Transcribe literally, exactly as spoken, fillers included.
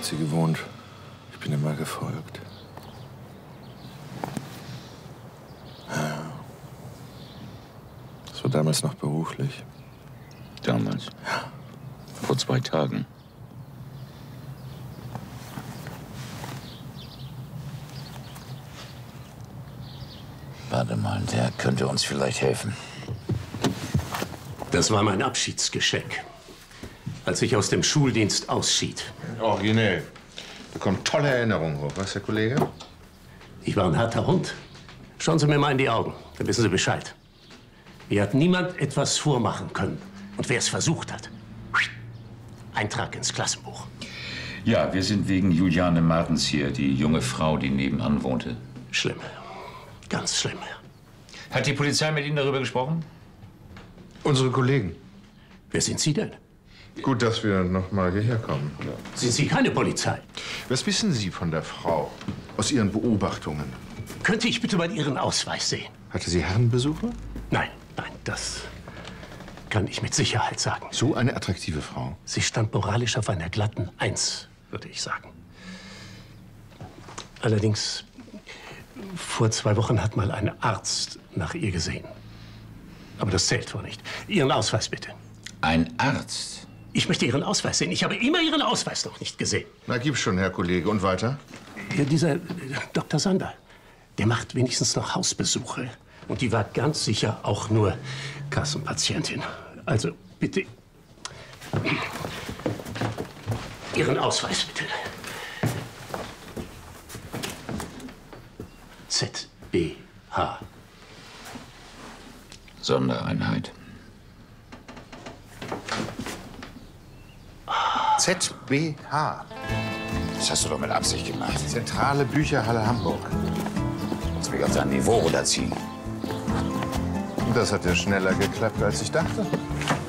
sie gewohnt. Ich bin immer gefolgt. Ja. Das war damals noch beruflich. Damals? Ja. Vor zwei Tagen. Warte mal, der könnte uns vielleicht helfen. Das war mein Abschiedsgeschenk, als ich aus dem Schuldienst ausschied. Originell. Da kommen tolle Erinnerungen hoch, was, Herr Kollege? Ich war ein harter Hund. Schauen Sie mir mal in die Augen, dann wissen Sie Bescheid. Mir hat niemand etwas vormachen können. Und wer es versucht hat, Eintrag ins Klassenbuch. Ja, wir sind wegen Juliane Martens hier, die junge Frau, die nebenan wohnte. Schlimm. Ganz schlimm. Hat die Polizei mit Ihnen darüber gesprochen? Unsere Kollegen. Wer sind Sie denn? Gut, dass wir noch mal hierher kommen. Ja. Sind Sie keine Polizei? Was wissen Sie von der Frau aus Ihren Beobachtungen? Könnte ich bitte mal Ihren Ausweis sehen? Hatte sie Herrenbesuche? Nein, nein, das kann ich mit Sicherheit sagen. So eine attraktive Frau? Sie stand moralisch auf einer glatten Eins, würde ich sagen. Allerdings, vor zwei Wochen hat mal ein Arzt nach ihr gesehen. Aber das zählt wohl nicht. Ihren Ausweis bitte. Ein Arzt? Ich möchte Ihren Ausweis sehen. Ich habe immer Ihren Ausweis noch nicht gesehen. Na, gib schon, Herr Kollege. Und weiter? Ja, dieser äh, Doktor Sander, der macht wenigstens noch Hausbesuche. Und die war ganz sicher auch nur Kassenpatientin. Also bitte Ihren Ausweis, bitte. Z B H. Sondereinheit. Z B H. Das hast du doch mit Absicht gemacht. Zentrale Bücherhalle Hamburg. Willst mich auf dein Niveau runterziehen? Das hat ja schneller geklappt, als ich dachte.